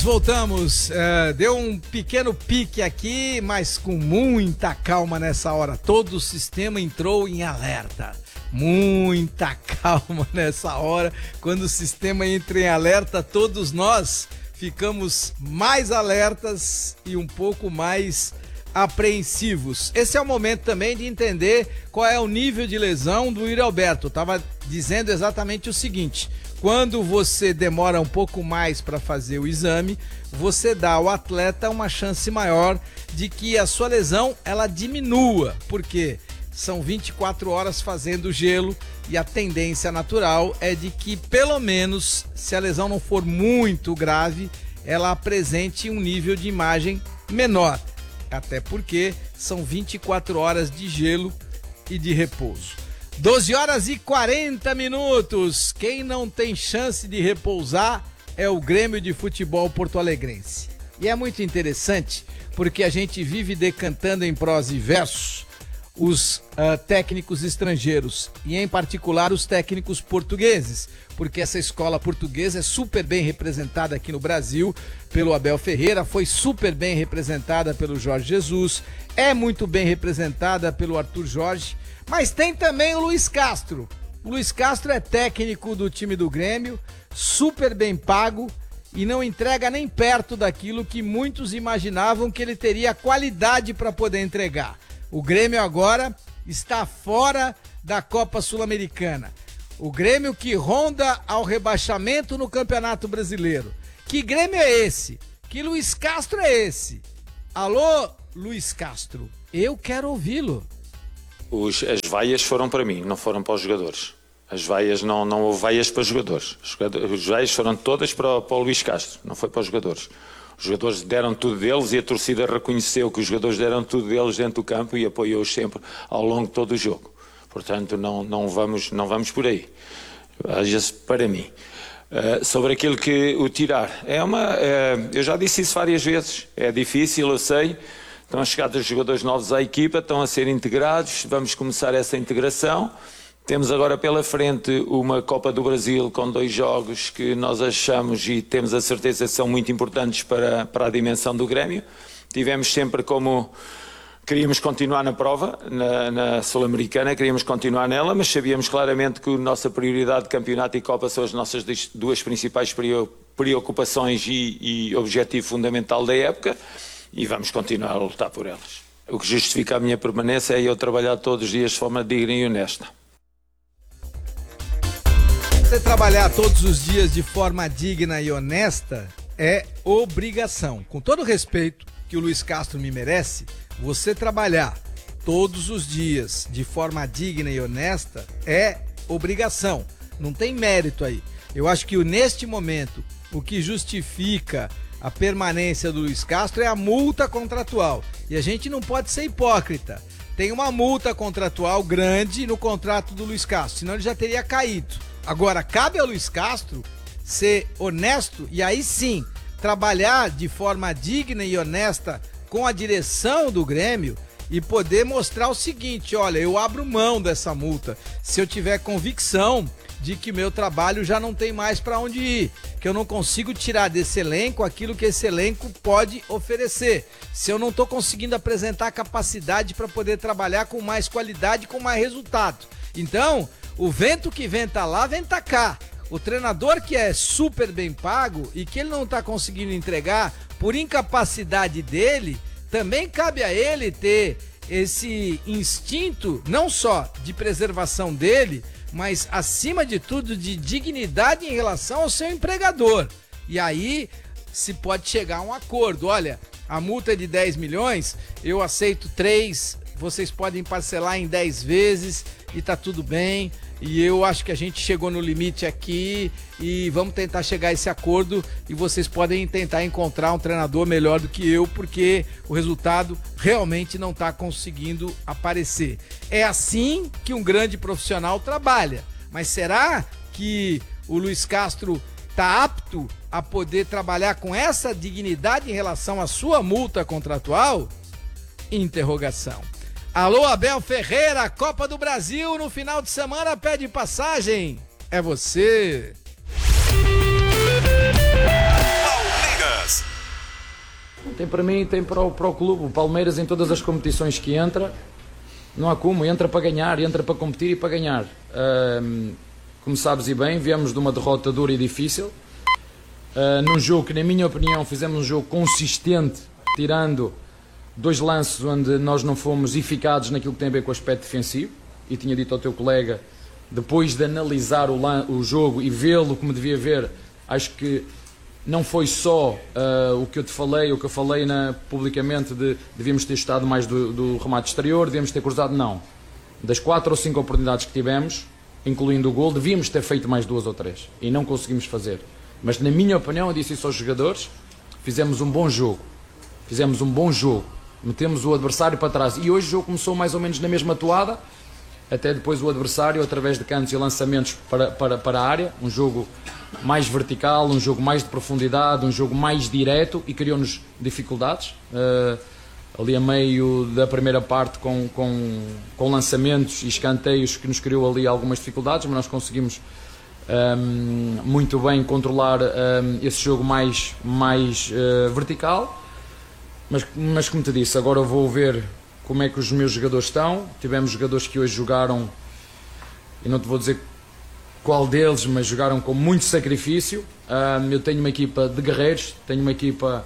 Voltamos, deu um pequeno pique aqui, mas com muita calma nessa hora. Todo o sistema entrou em alerta. Muita calma nessa hora. Quando o sistema entra em alerta, todos nós ficamos mais alertas e um pouco mais apreensivos. Esse é o momento também de entender qual é o nível de lesão do Yuri Alberto. Eu estava dizendo exatamente o seguinte: quando você demora um pouco mais para fazer o exame, você dá ao atleta uma chance maior de que a sua lesão ela diminua, porque são 24 horas fazendo gelo e a tendência natural é de que, pelo menos, se a lesão não for muito grave, ela apresente um nível de imagem menor, até porque são 24 horas de gelo e de repouso. 12 horas e 40 minutos. Quem não tem chance de repousar é o Grêmio de Futebol Porto-Alegrense. E é muito interessante porque a gente vive decantando em prosa e verso os técnicos estrangeiros e, em particular, os técnicos portugueses, porque essa escola portuguesa é super bem representada aqui no Brasil pelo Abel Ferreira, foi super bem representada pelo Jorge Jesus, é muito bem representada pelo Arthur Jorge, mas tem também o Luiz Castro. O Luiz Castro é técnico do time do Grêmio, super bem pago e não entrega nem perto daquilo que muitos imaginavam que ele teria qualidade para poder entregar. O Grêmio agora está fora da Copa Sul-Americana. O Grêmio que ronda ao rebaixamento no Campeonato Brasileiro. Que Grêmio é esse? Que Luiz Castro é esse? Alô, Luiz Castro, eu quero ouvi-lo. As vaias foram para mim, não foram para os jogadores. As vaias, não houve vaias para os jogadores. As vaias foram todas para o Luiz Castro, não foi para os jogadores. Os jogadores deram tudo deles e a torcida reconheceu que os jogadores deram tudo deles dentro do campo e apoiou-os sempre ao longo de todo o jogo. Portanto, não vamos por aí. Haja-se para mim. Sobre aquilo que o tirar. Eu já disse isso várias vezes. É difícil, eu sei. Estão a chegar os jogadores novos à equipa, estão a ser integrados. Vamos começar essa integração. Temos agora pela frente uma Copa do Brasil com 2 jogos que nós achamos e temos a certeza que são muito importantes para a dimensão do Grêmio. Tivemos sempre como... Queríamos continuar na prova, na Sul-Americana, queríamos continuar nela, mas sabíamos claramente que a nossa prioridade de campeonato e Copa são as nossas 2 principais preocupações e objetivo fundamental da época e vamos continuar a lutar por elas. O que justifica a minha permanência é eu trabalhar todos os dias de forma digna e honesta. Você trabalhar todos os dias de forma digna e honesta é obrigação. Com todo o respeito que o Luiz Castro me merece, você trabalhar todos os dias de forma digna e honesta é obrigação. Não tem mérito aí. Eu acho que neste momento o que justifica a permanência do Luiz Castro é a multa contratual. E a gente não pode ser hipócrita. Tem uma multa contratual grande no contrato do Luiz Castro, senão ele já teria caído. Agora, cabe ao Luiz Castro ser honesto e aí sim trabalhar de forma digna e honesta com a direção do Grêmio e poder mostrar o seguinte: olha, eu abro mão dessa multa se eu tiver convicção de que meu trabalho já não tem mais para onde ir, que eu não consigo tirar desse elenco aquilo que esse elenco pode oferecer, se eu não estou conseguindo apresentar capacidade para poder trabalhar com mais qualidade, com mais resultado. Então, o vento que venta lá, venta cá. O treinador que é super bem pago e que ele não está conseguindo entregar por incapacidade dele, também cabe a ele ter esse instinto, não só de preservação dele, mas acima de tudo de dignidade em relação ao seu empregador. E aí se pode chegar a um acordo. Olha, a multa é de 10 milhões, eu aceito 3, vocês podem parcelar em 10 vezes e tá tudo bem. E eu acho que a gente chegou no limite aqui e vamos tentar chegar a esse acordo e vocês podem tentar encontrar um treinador melhor do que eu, porque o resultado realmente não está conseguindo aparecer. É assim que um grande profissional trabalha. Mas será que o Luiz Castro está apto a poder trabalhar com essa dignidade em relação à sua multa contratual? Interrogação. Alô, Abel Ferreira, Copa do Brasil no final de semana pede passagem. É você. Palmeiras, Tem para mim, tem para o clube. O Palmeiras, em todas as competições que entra, não há como, entra para ganhar, entra para competir e para ganhar. Como sabes e bem, viemos de uma derrota dura e difícil, num jogo que, na minha opinião, fizemos um jogo consistente, tirando 2 lances onde nós não fomos eficazes naquilo que tem a ver com o aspecto defensivo, e tinha dito ao teu colega, depois de analisar o jogo e vê-lo como devia ver, acho que não foi só o que eu te falei, o que eu falei publicamente de devíamos ter estado mais do remate exterior, devíamos ter cruzado, não. Das 4 ou 5 oportunidades que tivemos, incluindo o gol, devíamos ter feito mais 2 ou 3 e não conseguimos fazer. Mas na minha opinião, eu disse isso aos jogadores, fizemos um bom jogo, metemos o adversário para trás e hoje o jogo começou mais ou menos na mesma toada, até depois o adversário, através de cantos e lançamentos para a área, um jogo mais vertical, um jogo mais de profundidade, um jogo mais direto e criou-nos dificuldades. Ali a meio da primeira parte com lançamentos e escanteios que nos criou ali algumas dificuldades, mas nós conseguimos muito bem controlar esse jogo mais vertical. Mas como te disse, agora eu vou ver como é que os meus jogadores estão. Tivemos jogadores que hoje jogaram, e não te vou dizer qual deles, mas jogaram com muito sacrifício. Eu tenho uma equipa de guerreiros, tenho uma equipa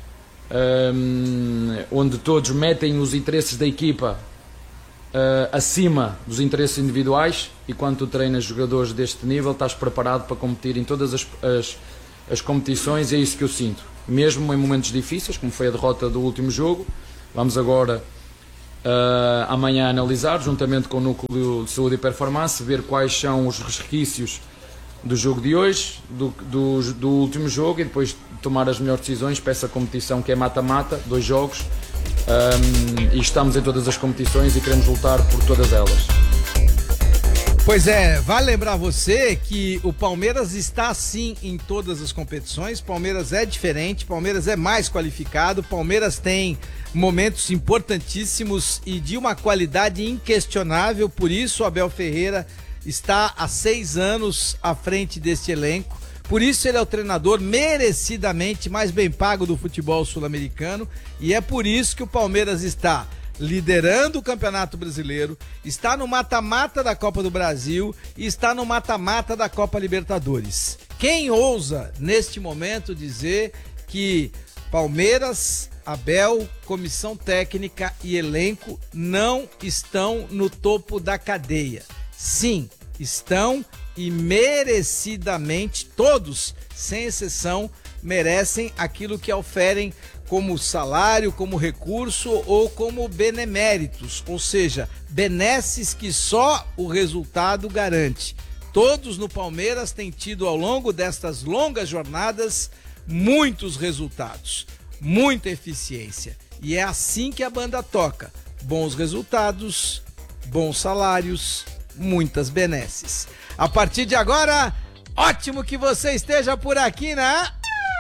onde todos metem os interesses da equipa acima dos interesses individuais, e quando tu treinas jogadores deste nível, estás preparado para competir em todas as competições, e é isso que eu sinto. Mesmo em momentos difíceis, como foi a derrota do último jogo, vamos agora amanhã analisar, juntamente com o Núcleo de Saúde e Performance, ver quais são os resquícios do jogo de hoje, do último jogo, e depois tomar as melhores decisões para essa competição que é mata-mata, 2 jogos, e estamos em todas as competições e queremos lutar por todas elas. Pois é, vale lembrar você que o Palmeiras está sim em todas as competições. Palmeiras é diferente, Palmeiras é mais qualificado, Palmeiras tem momentos importantíssimos e de uma qualidade inquestionável. Por isso Abel Ferreira está há 6 anos à frente deste elenco. Por isso ele é o treinador merecidamente mais bem pago do futebol sul-americano, e é por isso que o Palmeiras está liderando o Campeonato Brasileiro, está no mata-mata da Copa do Brasil e está no mata-mata da Copa Libertadores. Quem ousa, neste momento, dizer que Palmeiras, Abel, comissão técnica e elenco não estão no topo da cadeia? Sim, estão, e merecidamente todos, sem exceção, merecem aquilo que oferem como salário, como recurso ou como beneméritos, ou seja, benesses que só o resultado garante. Todos no Palmeiras têm tido ao longo destas longas jornadas muitos resultados, muita eficiência, e é assim que a banda toca: bons resultados, bons salários, muitas benesses. A partir de agora, ótimo que você esteja por aqui, né?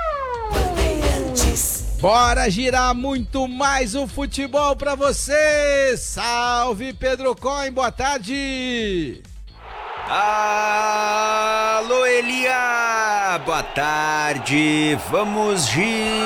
Bora girar muito mais o futebol pra você. Salve, Pedro Coin, boa tarde. Alô, Elia, boa tarde. Vamos girar.